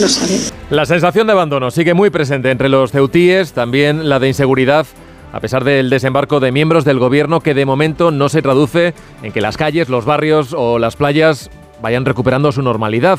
lo sabe. La sensación de abandono sigue muy presente entre los ceutíes, también la de inseguridad, a pesar del desembarco de miembros del gobierno que de momento no se traduce en que las calles, los barrios o las playas vayan recuperando su normalidad.